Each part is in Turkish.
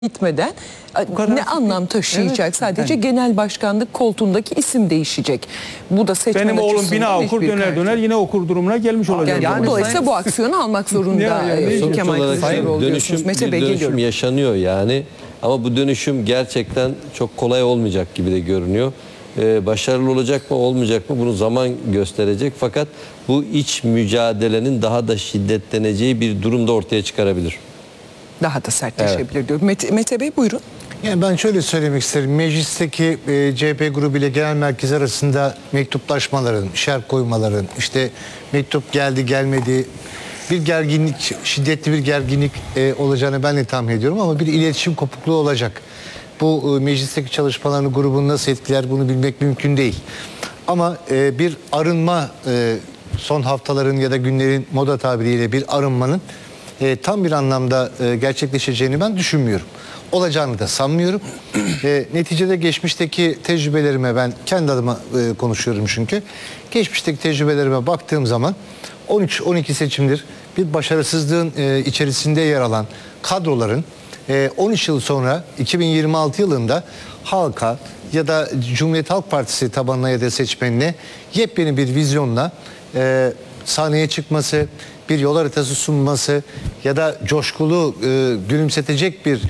gitmeden ne anlam taşıyacak? Evet, sadece yani genel başkanlık koltuğundaki isim değişecek. Bu da seçmen benim oğlum bina okur döner yine okur durumuna gelmiş olacak. Yani dolayısıyla bu aksiyonu almak zorunda. Kemal dönüşüm yaşanıyor yani. Ama bu dönüşüm gerçekten çok kolay olmayacak gibi de görünüyor. Başarılı olacak mı olmayacak mı bunu zaman gösterecek. Fakat bu iç mücadelenin daha da şiddetleneceği bir durumda ortaya çıkarabilir. Daha da sertleşebilir diyor. Mete Bey buyurun. Yani ben şöyle söylemek isterim. Meclisteki CHP grubu ile genel merkez arasında mektuplaşmaların, şerh koymaların, işte mektup geldi gelmedi, bir gerginlik, şiddetli bir gerginlik olacağını ben de tahmin ediyorum ama bir iletişim kopukluğu olacak. Bu meclisteki çalışmalarını grubun nasıl etkiler bunu bilmek mümkün değil. Ama bir arınma, son haftaların ya da günlerin moda tabiriyle bir arınmanın tam bir anlamda gerçekleşeceğini ben düşünmüyorum. Olacağını da sanmıyorum. Neticede geçmişteki tecrübelerime ben kendi adıma konuşuyorum çünkü. Geçmişteki tecrübelerime baktığım zaman 13-12 seçimdir bir başarısızlığın içerisinde yer alan kadroların 13 yıl sonra 2026 yılında halka ya da Cumhuriyet Halk Partisi tabanına ya da seçmenine yepyeni bir vizyonla sahneye çıkması, bir yol haritası sunması ya da coşkulu gülümsetecek bir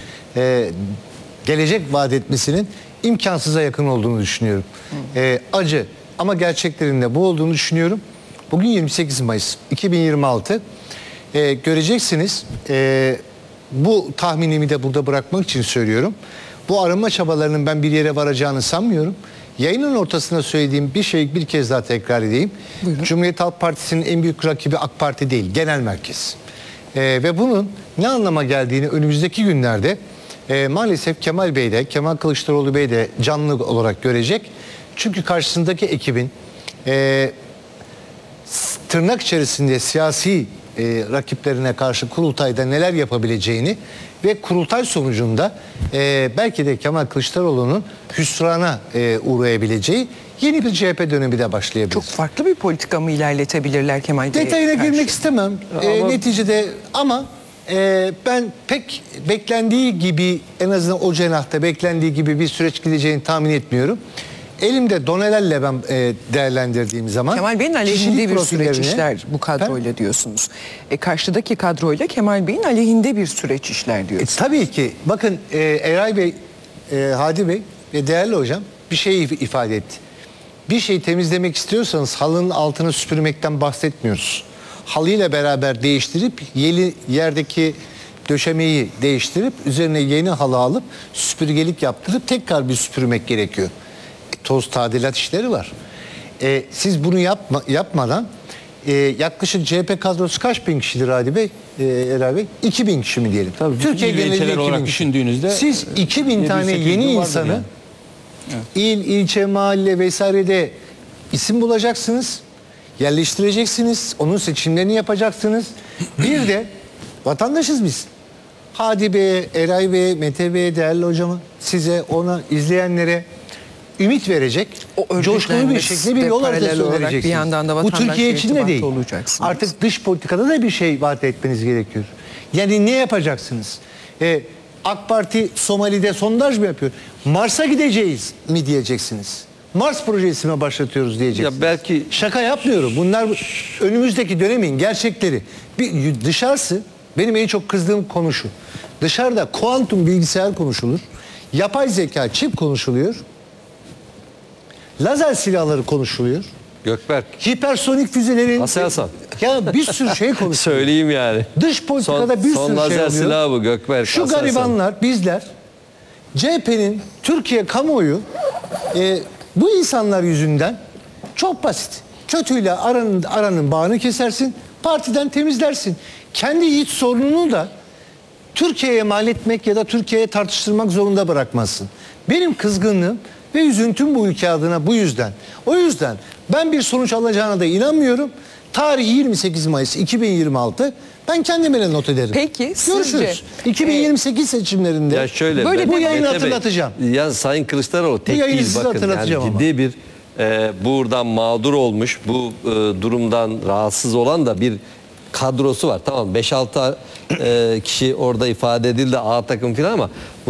gelecek vaat etmesinin imkansıza yakın olduğunu düşünüyorum. Acı ama gerçeklerinde bu olduğunu düşünüyorum. Bugün 28 Mayıs 2026 göreceksiniz. Bu tahminimi de burada bırakmak için söylüyorum. Bu arınma çabalarının ben bir yere varacağını sanmıyorum. Yayının ortasında söylediğim bir şeyi bir kez daha tekrar edeyim. Buyurun. Cumhuriyet Halk Partisi'nin en büyük rakibi AK Parti değil, genel merkez. Ve bunun ne anlama geldiğini önümüzdeki günlerde maalesef Kemal Bey de, Kemal Kılıçdaroğlu Bey de canlı olarak görecek. Çünkü karşısındaki ekibin tırnak içerisinde siyasi rakiplerine karşı kurultayda neler yapabileceğini ve kurultay sonucunda belki de Kemal Kılıçdaroğlu'nun hüsrana uğrayabileceği yeni bir CHP dönemi de başlayabilir. Çok farklı bir politika mı ilerletebilirler Kemal Bey'e? Detayına girmek istemem. Neticede ama ben pek beklendiği gibi, en azından o cenahta beklendiği gibi bir süreç gideceğini tahmin etmiyorum. Elimde donelerle ben değerlendirdiğim zaman Kemal Bey'in aleyhinde bir süreç işler bu kadroyla diyorsunuz. Karşıdaki kadroyla Kemal Bey'in aleyhinde bir süreç işler diyorsunuz. Tabii ki. Bakın Eray Bey, Hadi Bey ve değerli hocam bir şey ifade etti. Bir şeyi temizlemek istiyorsanız halının altını süpürmekten bahsetmiyoruz. Halıyla beraber değiştirip yerdeki döşemeyi değiştirip üzerine yeni halı alıp süpürgelik yaptırıp tekrar bir süpürmek gerekiyor. Toz tadilat işleri var. Siz bunu yapmadan yaklaşık CHP kadrosu kaç bin kişidir Hadi Bey, Eray Bey? 2000 kişi mi diyelim? Tabii, Türkiye genelinde 2000 düşündüğünüzde siz 2000 tane yeni insanı yani. İl, ilçe, mahalle vesairede isim bulacaksınız, yerleştireceksiniz, onun seçimlerini yapacaksınız. Bir de vatandaşız biz. Hadi Bey, Eray Bey, Mete Bey, değerli hocama, size, ona, izleyenlere ümit verecek, coşkulu bir şekilde bir yol haritası önereceksiniz. Bir yandan da bu Türkiye için de değil. Artık dış politikada da bir şey vaat etmeniz gerekiyor. Yani ne yapacaksınız? AK Parti Somali'de sondaj mı yapıyor? Mars'a gideceğiz mi diyeceksiniz? Mars projesine başlatıyoruz diyeceksiniz. Ya belki şaka yapmıyorum. Bunlar önümüzdeki dönemin gerçekleri. Bir dışarısı, benim en çok kızdığım konu şu. Dışarıda kuantum bilgisayar konuşulur. Yapay zeka, çip konuşuluyor. Lazer silahları konuşuluyor. Gökberk. Hipersonik füzelerin... Hasan. Ya bir sürü şey konuşuluyor. Söyleyeyim yani. Dış politikada bir sürü şey oluyor. Son lazer silahı bu Gökberk. Şu garibanlar, bizler, CHP'nin, Türkiye kamuoyu bu insanlar yüzünden çok basit. Kötüyle aranın bağını kesersin, partiden temizlersin. Kendi iç sorununu da Türkiye'ye mal etmek ya da Türkiye'ye tartıştırmak zorunda bırakmazsın. Benim kızgınlığım ve üzüntüm bu ülke adına bu yüzden. O yüzden ben bir sonuç alacağına da inanmıyorum. Tarih 28 Mayıs 2026. Ben kendime not ederim. Peki görüşürüz. 2028 seçimlerinde ya şöyle, böyle bu yayını hatırlatacağım. Ya Sayın Kılıçdaroğlu tek değil bakın. Yani ciddi bir buradan mağdur olmuş, bu durumdan rahatsız olan da bir kadrosu var. Tamam 5-6 kişi orada ifade edildi A takım falan ama